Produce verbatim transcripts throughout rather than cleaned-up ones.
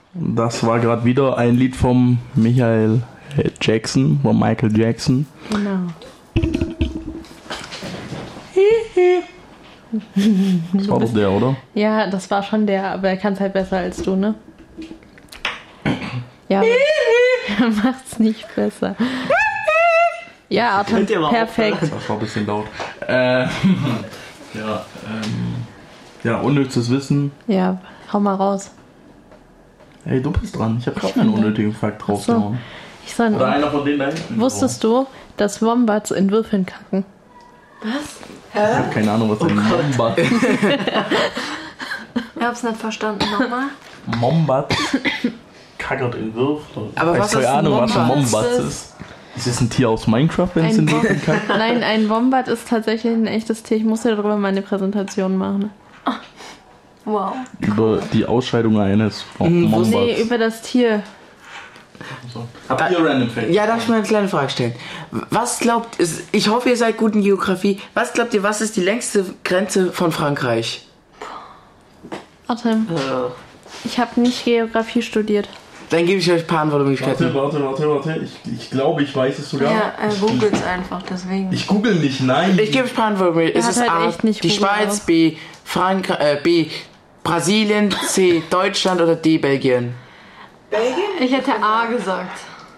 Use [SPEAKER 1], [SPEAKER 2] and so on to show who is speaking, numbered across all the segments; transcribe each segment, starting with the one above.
[SPEAKER 1] Das war gerade wieder ein Lied vom Michael Jackson, von Michael Jackson.
[SPEAKER 2] Genau.
[SPEAKER 1] Das war doch der, oder?
[SPEAKER 2] Ja, das war schon der, aber er kann es halt besser als du, ne? Ja, aber macht's nicht besser. Ja, Artem, perfekt.
[SPEAKER 1] Das war ein bisschen laut. Äh, ja, ähm, ja, unnützes Wissen.
[SPEAKER 2] Ja, hau mal raus.
[SPEAKER 1] Ey, du bist dran. Ich habe auch einen unnötigen Fakt draufgehauen.
[SPEAKER 2] Ich soll
[SPEAKER 1] Oder einer von denen da hinten.
[SPEAKER 2] Wusstest du, dass Wombats in Würfeln kacken?
[SPEAKER 3] Was?
[SPEAKER 1] Ich habe keine Ahnung, was ein
[SPEAKER 3] Oh
[SPEAKER 1] Wombat ist.
[SPEAKER 3] Ich hab's nicht verstanden. Nochmal.
[SPEAKER 1] Wombat kackert in Würfeln.
[SPEAKER 4] Aber
[SPEAKER 1] ich
[SPEAKER 4] was
[SPEAKER 1] habe
[SPEAKER 4] ist
[SPEAKER 1] keine
[SPEAKER 4] ein
[SPEAKER 1] Ahnung, was ein
[SPEAKER 3] Wombat?
[SPEAKER 1] Wombat ist. Ist das ein Tier aus Minecraft, wenn es
[SPEAKER 2] Ein
[SPEAKER 1] in
[SPEAKER 2] Wom-
[SPEAKER 1] Würfeln kackt?
[SPEAKER 2] Nein, ein Wombat ist tatsächlich ein echtes Tier. Ich muss ja darüber meine Präsentation machen.
[SPEAKER 3] Wow.
[SPEAKER 1] Über die Ausscheidung eines
[SPEAKER 4] Mhm,
[SPEAKER 1] Wombats.
[SPEAKER 2] Nee, über das Tier.
[SPEAKER 1] So. Habt ihr Random Facts?
[SPEAKER 4] Ja, darf ich mal eine kleine Frage stellen? Was glaubt, ist, ich hoffe, ihr seid gut in Geografie. Was glaubt ihr, was ist die längste Grenze von Frankreich?
[SPEAKER 2] Artem, ich habe nicht Geografie studiert.
[SPEAKER 4] Dann gebe ich euch ein paar Antwortmöglichkeiten.
[SPEAKER 1] Warte, warte, warte, warte. Ich, ich glaube, ich weiß es sogar.
[SPEAKER 3] Ja, er googelt's einfach, deswegen.
[SPEAKER 1] Ich google nicht, nein.
[SPEAKER 4] Ich gebe euch ein paar Antwortmöglichkeiten.
[SPEAKER 2] Er
[SPEAKER 4] Es ist
[SPEAKER 2] hat halt
[SPEAKER 4] A,
[SPEAKER 2] echt nicht
[SPEAKER 4] die
[SPEAKER 2] Google
[SPEAKER 4] Schweiz,
[SPEAKER 2] aus.
[SPEAKER 4] B, Frankreich, äh, B, Brasilien, C, Deutschland oder D, Belgien.
[SPEAKER 3] Ich hätte A gesagt.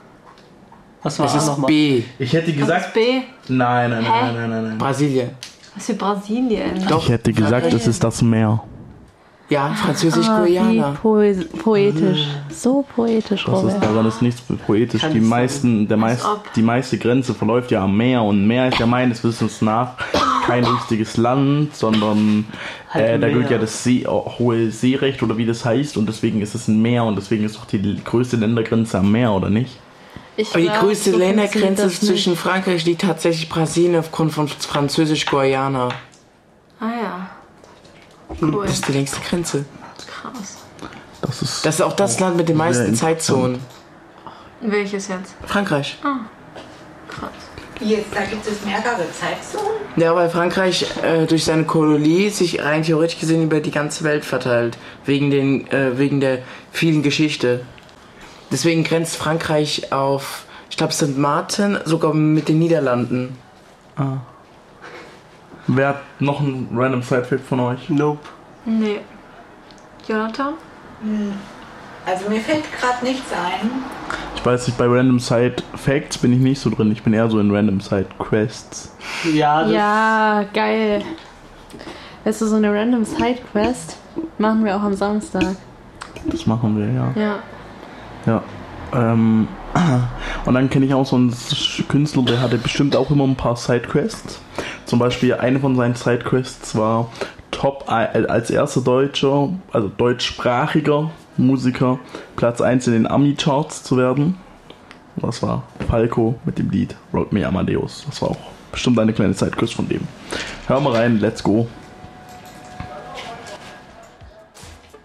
[SPEAKER 5] Was war
[SPEAKER 4] Es
[SPEAKER 5] das
[SPEAKER 4] ist
[SPEAKER 5] nochmal?
[SPEAKER 4] B,
[SPEAKER 1] Ich hätte
[SPEAKER 3] Was
[SPEAKER 1] gesagt.
[SPEAKER 3] ist B?
[SPEAKER 1] Nein, nein,
[SPEAKER 3] Hä?
[SPEAKER 1] nein, nein, nein, nein.
[SPEAKER 4] Brasilien.
[SPEAKER 3] Was für Brasilien?
[SPEAKER 4] Doch.
[SPEAKER 1] Ich hätte gesagt, es ist das Meer.
[SPEAKER 4] Ja,
[SPEAKER 2] Ah, wie
[SPEAKER 4] Französisch-Guyana.
[SPEAKER 2] poe- poetisch. So poetisch,
[SPEAKER 1] Das ist,
[SPEAKER 2] Robert.
[SPEAKER 1] daran ist nichts poetisch.
[SPEAKER 5] Kann
[SPEAKER 1] Die
[SPEAKER 5] ich
[SPEAKER 1] meisten, der meist,
[SPEAKER 3] ob.
[SPEAKER 1] die meiste Grenze verläuft ja am Meer und Meer ist ja meines Wissens nach kein richtiges Land, sondern
[SPEAKER 5] Halt
[SPEAKER 1] äh, da
[SPEAKER 5] Meer.
[SPEAKER 1] gilt ja das See, hohe Seerecht oder wie das heißt und deswegen ist es ein Meer und deswegen ist doch die größte Ländergrenze am Meer, oder nicht?
[SPEAKER 2] Ich
[SPEAKER 4] Aber die
[SPEAKER 2] glaub,
[SPEAKER 4] größte
[SPEAKER 2] so
[SPEAKER 4] Ländergrenze
[SPEAKER 2] funktioniert das
[SPEAKER 4] zwischen
[SPEAKER 2] nicht.
[SPEAKER 4] Frankreich liegt tatsächlich Brasilien aufgrund von Französisch-Guyana.
[SPEAKER 3] Ah ja. Cool.
[SPEAKER 4] Das ist die längste Grenze.
[SPEAKER 3] Krass.
[SPEAKER 1] Das ist,
[SPEAKER 4] Das ist auch das Land mit den
[SPEAKER 1] Sehr
[SPEAKER 4] meisten
[SPEAKER 1] interessant.
[SPEAKER 4] Zeitzonen.
[SPEAKER 3] Welches jetzt?
[SPEAKER 4] Frankreich.
[SPEAKER 3] Krass.
[SPEAKER 6] Jetzt, da gibt es mehrere Zeitzonen.
[SPEAKER 4] Ja, weil Frankreich äh, durch seine Kolonie sich rein theoretisch gesehen über die ganze Welt verteilt. Wegen, den, äh, wegen der vielen Geschichte. Deswegen grenzt Frankreich auf, ich glaube, Sankt Martin sogar mit den Niederlanden.
[SPEAKER 1] ah. Wer hat noch ein random Side-Fact von euch?
[SPEAKER 5] Nope.
[SPEAKER 3] Nee. Jonathan?
[SPEAKER 6] Also mir fällt gerade nichts ein.
[SPEAKER 1] Ich weiß nicht, bei Random Side Facts bin ich nicht so drin. Ich bin eher so in Random Side Quests.
[SPEAKER 5] Ja, das
[SPEAKER 2] Ja, geil. Weißt du, so eine random Sidequest machen wir auch am Samstag.
[SPEAKER 1] Das machen wir, ja.
[SPEAKER 2] Ja.
[SPEAKER 1] Ja. Ähm, und dann kenne ich auch so einen Künstler, der hatte bestimmt auch immer ein paar Sidequests. Zum Beispiel eine von seinen Sidequests war Top als erster Deutscher, also deutschsprachiger Musiker, Platz eins in den Ami-Charts zu werden. Das war Falco mit dem Lied Rock Me Amadeus. Das war auch bestimmt eine kleine Sidequest von dem. Hör mal rein, let's go.